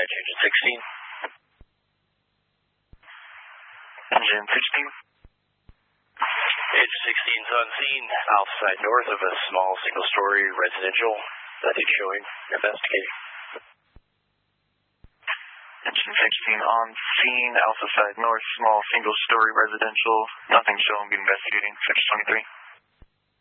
side, engine 16. Engine 16. Engine 16's on scene, alpha side north of a small single-story residential. Nothing showing. Investigating. Engine 16 on scene, alpha side north, small single-story residential. Nothing showing. Investigating. Section 23.